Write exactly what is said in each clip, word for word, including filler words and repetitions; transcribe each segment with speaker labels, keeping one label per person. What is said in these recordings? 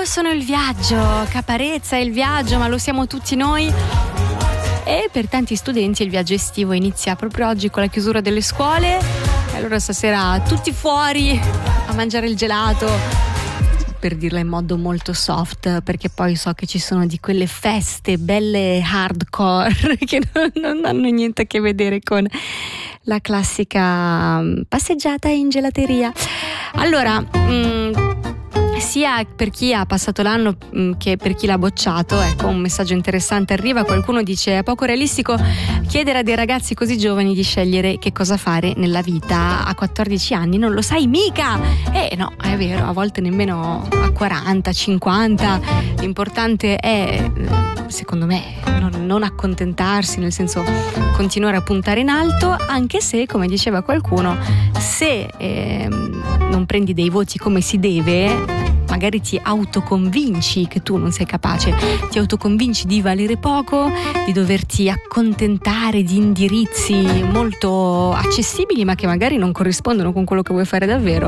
Speaker 1: Io sono il viaggio, Caparezza è il viaggio, ma lo siamo tutti noi. E per tanti studenti il viaggio estivo inizia proprio oggi con la chiusura delle scuole. E allora stasera tutti fuori a mangiare il gelato, per dirla in modo molto soft, perché poi so che ci sono di quelle feste belle hardcore che non, non hanno niente a che vedere con la classica passeggiata in gelateria. Allora, mh, sia per chi ha passato l'anno mh, che per chi l'ha bocciato, ecco, un messaggio interessante arriva. Qualcuno dice: è poco realistico chiedere a dei ragazzi così giovani di scegliere che cosa fare nella vita. A quattordici anni non lo sai mica. Eh no, è vero, a volte nemmeno a quaranta, cinquanta. L'importante è, secondo me, non, non accontentarsi, nel senso continuare a puntare in alto, anche se, come diceva qualcuno, se eh, non prendi dei voti come si deve, magari ti autoconvinci che tu non sei capace, ti autoconvinci di valere poco, di doverti accontentare di indirizzi molto accessibili ma che magari non corrispondono con quello che vuoi fare davvero.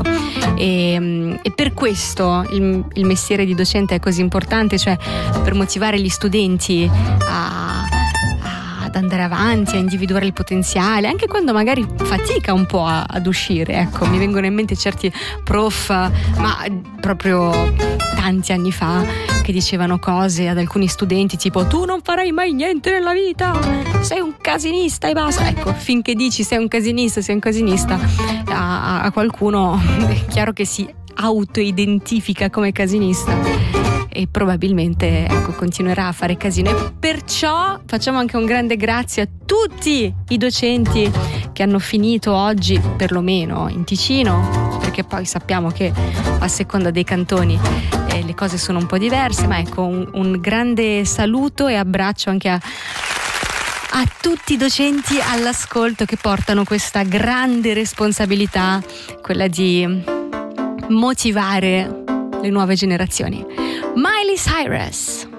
Speaker 1: E, e per questo il, il mestiere di docente è così importante, cioè per motivare gli studenti a ad andare avanti, a individuare il potenziale, anche quando magari fatica un po' a, ad uscire. Ecco, mi vengono in mente certi prof, ma proprio tanti anni fa, che dicevano cose ad alcuni studenti tipo: tu non farai mai niente nella vita, sei un casinista e basta. Ecco, finché dici sei un casinista, sei un casinista a, a qualcuno è chiaro che si autoidentifica come casinista e probabilmente, ecco, continuerà a fare casino. E perciò facciamo anche un grande grazie a tutti i docenti che hanno finito oggi, perlomeno in Ticino, perché poi sappiamo che a seconda dei cantoni eh, le cose sono un po' diverse, ma ecco, un, un grande saluto e abbraccio anche a a tutti i docenti all'ascolto che portano questa grande responsabilità, quella di motivare le nuove generazioni. Miley Cyrus.